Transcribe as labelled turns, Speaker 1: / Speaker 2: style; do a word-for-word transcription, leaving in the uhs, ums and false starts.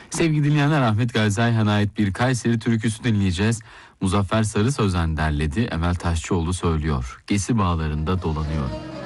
Speaker 1: Sevgili dinleyenler, Ahmet Gazi Ayhan'a ait bir Kayseri türküsü dinleyeceğiz. Muzaffer Sarı Sözen derledi, Emel Taşçıoğlu söylüyor. Gesi bağlarında dolanıyorum.